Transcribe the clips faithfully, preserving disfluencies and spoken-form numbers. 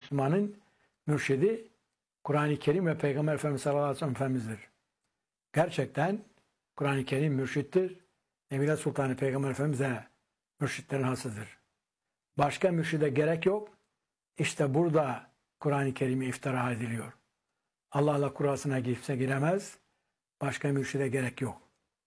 Müslümanın mürşidi Kur'an-ı Kerim ve Peygamber Efendimiz sallallahu aleyhi ve sellem Efendimiz'dir. Gerçekten Kur'an-ı Kerim mürşittir. Nebiler Sultanı Peygamber Efendimiz de mürşitlerin hasıdır. Başka mürşide gerek yok. İşte burada Kur'an-ı Kerim'e iftira ediliyor. Allah'la kurasına kimse giremez. Başka mürşide gerek yok.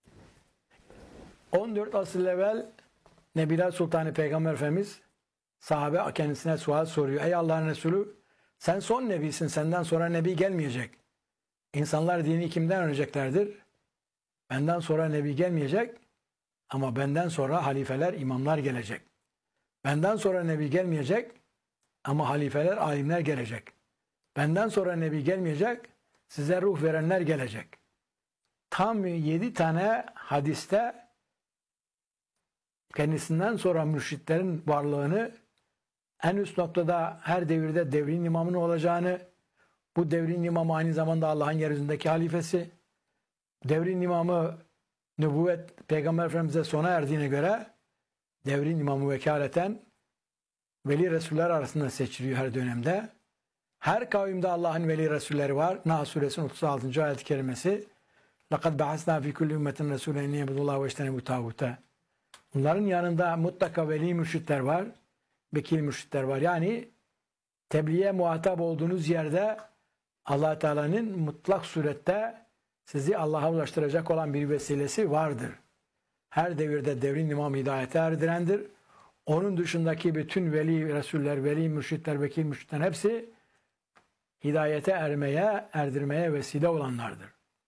on dört asır evvel Nebiler Sultanı Peygamber Efendimiz sahabe kendisine sual soruyor. Ey Allah'ın Resulü, sen son nebisin, senden sonra nebi gelmeyecek. İnsanlar dini kimden öğreneceklerdir? Benden sonra nebi gelmeyecek ama benden sonra halifeler, imamlar gelecek. Benden sonra nebi gelmeyecek ama halifeler, alimler gelecek. Benden sonra nebi gelmeyecek, size ruh verenler gelecek. Tam yedi tane hadiste kendisinden sonra mürşitlerin varlığını, en üst noktada her devirde devrin imamının olacağını, bu devrin imamı aynı zamanda Allah'ın yeryüzündeki halifesi, devrin imamı nübüvvet Peygamber Efendimiz'e sona erdiğine göre devrin imamı vekaleten veli Resuller arasında seçiliyor her dönemde. Her kavimde Allah'ın veli Resulleri var. Nahl suresinin otuz altıncı ayet-i kerimesi لَقَدْ بَعَثْنَا فِي كُلِّ اُمَّةٍ رَسُولًا اِنْ يَعْبُدُوا اللّٰهَ وَاجْتَنِبُوا الطَّاغُوتَ. Bunların yanında mutlaka veli mürşitler var. Vekil mürşitler var. Yani tebliğe muhatap olduğunuz yerde Allah Teala'nın mutlak surette sizi Allah'a ulaştıracak olan bir vesilesi vardır. Her devirde devrin imamı hidayete erdirendir. Onun dışındaki bütün veli Resuller, veli mürşitler, vekil mürşitler hepsi hidayete ermeye, erdirmeye vesile olanlardır.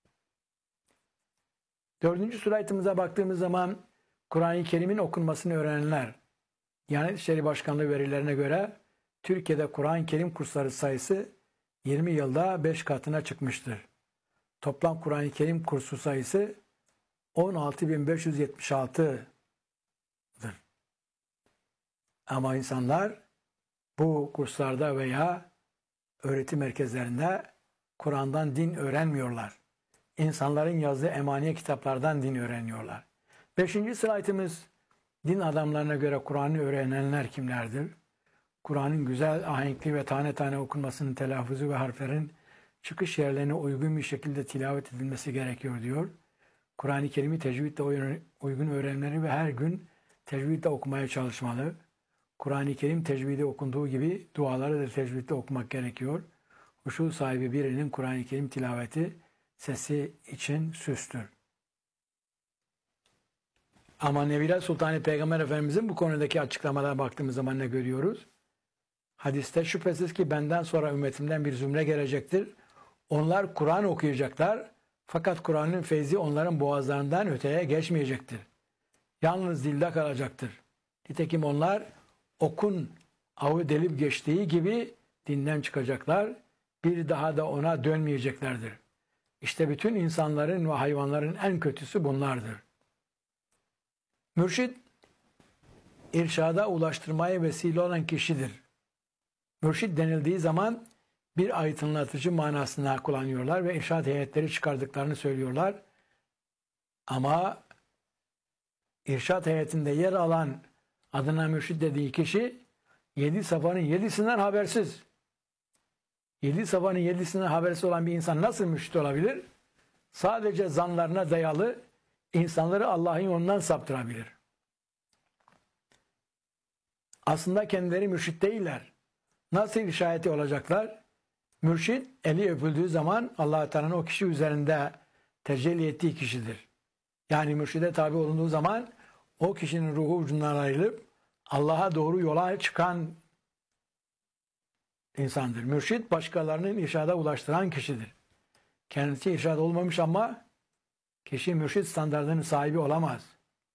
Dördüncü surayetimize baktığımız zaman Kur'an-ı Kerim'in okunmasını öğrenenler, Diyanet İşleri Başkanlığı verilerine göre Türkiye'de Kur'an-ı Kerim kursları sayısı yirmi yılda beş katına çıkmıştır. Toplam Kur'an-ı Kerim kursu sayısı on altı bin beş yüz yetmiş altı'dır. Ama insanlar bu kurslarda veya öğretim merkezlerinde Kur'an'dan din öğrenmiyorlar. İnsanların yazdığı emaniye kitaplardan din öğreniyorlar. Beşinci slaytımız, din adamlarına göre Kur'an'ı öğrenenler kimlerdir? Kur'an'ın güzel, ahenkli ve tane tane okunmasının telaffuzu ve harflerin çıkış yerlerine uygun bir şekilde tilavet edilmesi gerekiyor diyor. Kur'an-ı Kerim'i tecvidle uygun öğrenmeleri ve her gün tecvidle okumaya çalışmalı. Kur'an-ı Kerim tecvide okunduğu gibi duaları da tecvidle okumak gerekiyor. Huşu sahibi birinin Kur'an-ı Kerim tilaveti sesi için süstür. Ama Nebiler Sultanı Peygamber Efendimizin bu konudaki açıklamalara baktığımız zaman ne görüyoruz? Hadiste şüphesiz ki benden sonra ümmetimden bir zümre gelecektir. Onlar Kur'an okuyacaklar. Fakat Kur'an'ın feyzi onların boğazlarından öteye geçmeyecektir. Yalnız dilde kalacaktır. Nitekim onlar okun avı delip geçtiği gibi dinden çıkacaklar. Bir daha da ona dönmeyeceklerdir. İşte bütün insanların ve hayvanların en kötüsü bunlardır. Mürşid, irşada ulaştırmaya vesile olan kişidir. Mürşid denildiği zaman bir aydınlatıcı manasına kullanıyorlar ve irşad heyetleri çıkardıklarını söylüyorlar. Ama irşad heyetinde yer alan adına mürşid dediği kişi yedi safanın yedisinden habersiz. Yedi safanın yedisinden habersiz olan bir insan nasıl mürşid olabilir? Sadece zanlarına dayalı insanları Allah'ın yolundan saptırabilir. Aslında kendileri mürşid değiller. Nasıl irşadeti olacaklar? Mürşid eli öpüldüğü zaman Allah-u Teala'nın o kişi üzerinde tecelli ettiği kişidir. Yani mürşide tabi olunduğu zaman o kişinin ruhu ucundan ayrılıp Allah'a doğru yola çıkan insandır. Mürşid başkalarının irşada ulaştıran kişidir. Kendisi irşad olmamış ama kişi mürşid standartının sahibi olamaz.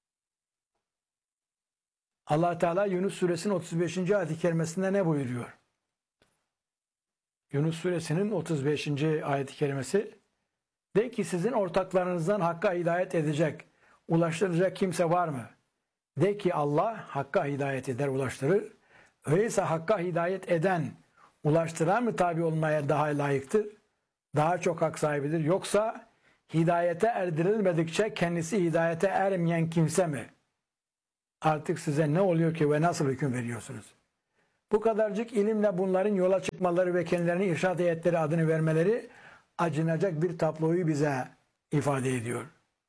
Allah Teala Yunus suresinin otuz beşinci ayet-i kerimesinde ne buyuruyor? Yunus suresinin otuz beşinci ayet-i kerimesi, de ki sizin ortaklarınızdan Hakk'a hidayet edecek, ulaştıracak kimse var mı? De ki Allah Hakk'a hidayet eder, ulaştırır. Öyleyse Hakk'a hidayet eden, ulaştıran mı tabi olmaya daha layıktır? Daha çok hak sahibidir. Yoksa hidayete erdirilmedikçe kendisi hidayete ermeyen kimse mi? Artık size ne oluyor ki ve nasıl hüküm veriyorsunuz? Bu kadarcık ilimle bunların yola çıkmaları ve kendilerini irşad heyetleri adını vermeleri acınacak bir tabloyu bize ifade ediyor.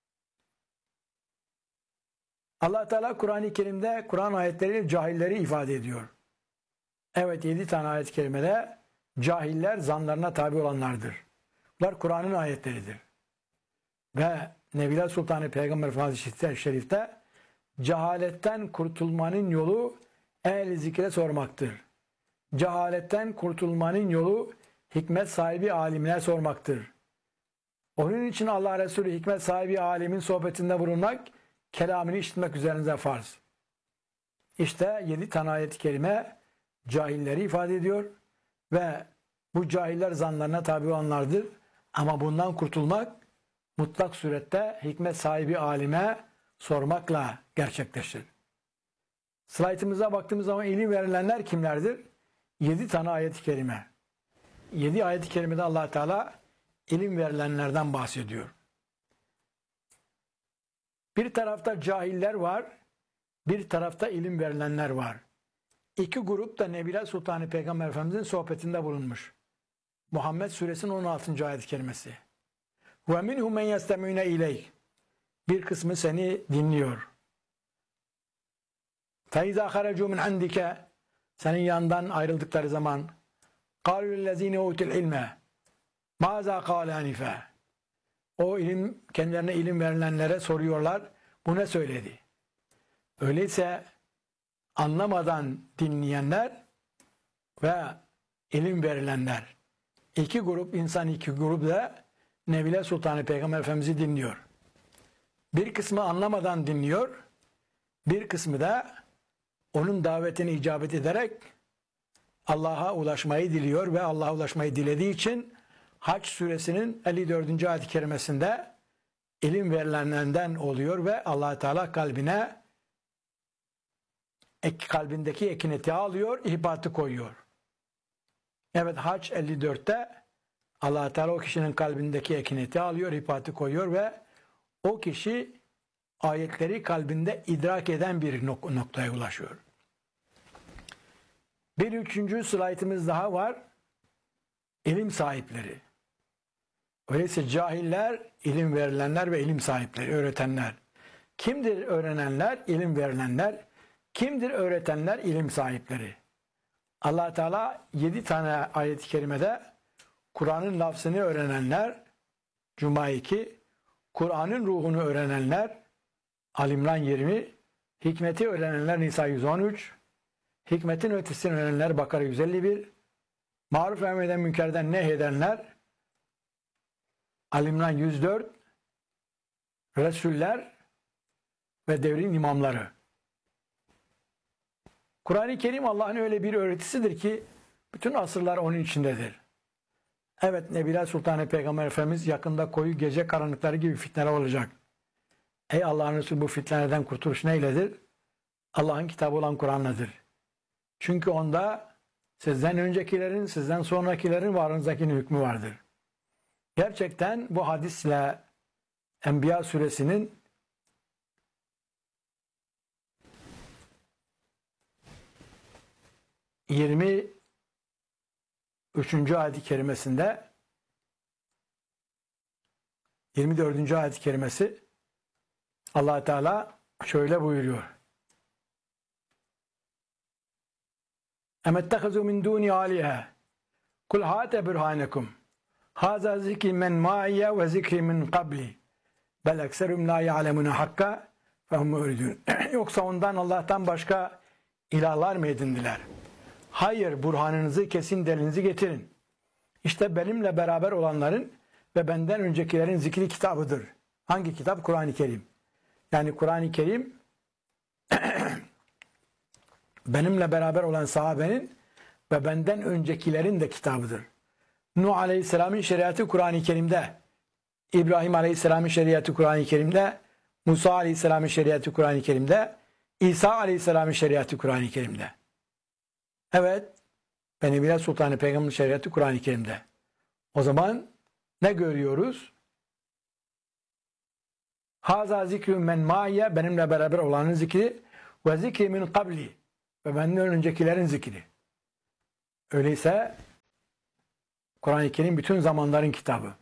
Allah Teala Kur'an-ı Kerim'de Kur'an ayetleriyle cahilleri ifade ediyor. Evet, yedi tane ayet-i kerimede cahiller zanlarına tabi olanlardır. Bunlar Kur'an'ın ayetleridir. Ve Nebiler Sultanı Peygamber Efendimiz Hadis-i Şerif'te cehaletten kurtulmanın yolu ehl-i zikre sormaktır. Cehaletten kurtulmanın yolu hikmet sahibi alimine sormaktır. Onun için Allah Resulü hikmet sahibi alimin sohbetinde bulunmak, kelamını işitmek üzerinize farz. İşte yedi tane ayet-i kerime cahilleri ifade ediyor ve bu cahiller zanlarına tabi olanlardır. Ama bundan kurtulmak mutlak surette hikmet sahibi alime sormakla gerçekleşir. Slaytımıza baktığımız zaman ilim verilenler kimlerdir? Yedi tane ayet-i kerime. Yedi ayet-i kerimede Allah Teala ilim verilenlerden bahsediyor. Bir tarafta cahiller var, bir tarafta ilim verilenler var. İki grup da Nebiler Sultanı Peygamber Efendimizin sohbetinde bulunmuş. Muhammed Suresinin on altıncı ayet-i kerimesi. وَمِنْهُمْ مَنْ يَسْتَمِعُونَ اِلَيْهِ Bir kısmı seni dinliyor. فَاِذَا خَرَجُوا مِنْ عَنْدِكَ Senin yanından ayrıldıkları zaman قَالُوا لِلَّذ۪ينَ اُوتِ الْعِلْمَ مَاذَا قَالَ هَنِفَ O ilim, kendilerine ilim verilenlere soruyorlar. Bu ne söyledi? Öyleyse anlamadan dinleyenler ve ilim verilenler. İki grup insan, iki grup da Nebiler Sultanı Peygamber Efendimiz'i dinliyor. Bir kısmı anlamadan dinliyor, bir kısmı da onun davetine icabet ederek Allah'a ulaşmayı diliyor ve Allah'a ulaşmayı dilediği için Hac suresinin elli dördüncü ayet-i kerimesinde ilim verilenlerden oluyor ve Allah Teala kalbine ek, kalbindeki ekineti alıyor, ihbatı koyuyor. Evet, Hac elli dörtte Allah Teala o kişinin kalbindeki ekineti alıyor, ihbatı koyuyor ve o kişi ayetleri kalbinde idrak eden bir nok- noktaya ulaşıyor. Bir üçüncü slaytımız daha var. İlim sahipleri. Öyleyse cahiller, ilim verilenler ve ilim sahipleri, öğretenler. Kimdir öğrenenler? İlim verilenler. Kimdir öğretenler? İlim sahipleri. Allah Teala yedi tane ayet-i kerimede Kur'an'ın lafzını öğrenenler, Cuma iki, Kur'an'ın ruhunu öğrenenler, Ali-İmran yirmi, hikmeti öğrenenler Nisa yüz on üç, hikmetin ötesini öğrenenler Bakara yüz elli bir, maruf emreden münkerden nehyedenler Ali-İmran yüz dört, Resuller ve devrin imamları. Kur'an-ı Kerim Allah'ın öyle bir öğretisidir ki bütün asırlar onun içindedir. Evet, Nebiler Sultanı Peygamber Efendimiz yakında koyu gece karanlıkları gibi fitneler olacak. Ey Allah'ın Resulü, bu fitnelerden kurtuluş neyledir? Allah'ın kitabı olan Kur'an'ladır. Çünkü onda sizden öncekilerin, sizden sonrakilerin ve aranızdakinin hükmü vardır. Gerçekten bu hadisle Enbiya suresinin yirmi üçüncü ayet-i kerimesinde yirmi dördüncü ayet-i kerimesi Allah Teala şöyle buyuruyor. Emettehazu min duni aliha kul hate burhanekum haza zikri men ma'iyye ve zikri min qabli bel ekserum la ya'lemuna hakka fehum muridun. Yoksa ondan, Allah'tan başka ilahlar mı edindiler? Hayır, burhanınızı, kesin delilinizi getirin. İşte benimle beraber olanların ve benden öncekilerin zikri kitabıdır. Hangi kitap? Kur'an-ı Kerim. Yani Kur'an-ı Kerim benimle beraber olan sahabenin ve benden öncekilerin de kitabıdır. Nuh Aleyhisselam'ın şeriatı Kur'an-ı Kerim'de, İbrahim Aleyhisselam'ın şeriatı Kur'an-ı Kerim'de, Musa Aleyhisselam'ın şeriatı Kur'an-ı Kerim'de, İsa Aleyhisselam'ın şeriatı Kur'an-ı Kerim'de. Evet, Nebiler Sultanı Peygamber'in şeriatı Kur'an-ı Kerim'de. O zaman ne görüyoruz? Haza zikrü men ma'ye, benimle beraber olanın zikri, ve zikri min qabli, ve benden öncekilerin zikri. Öyleyse Kur'an-ı Kerim bütün zamanların kitabı.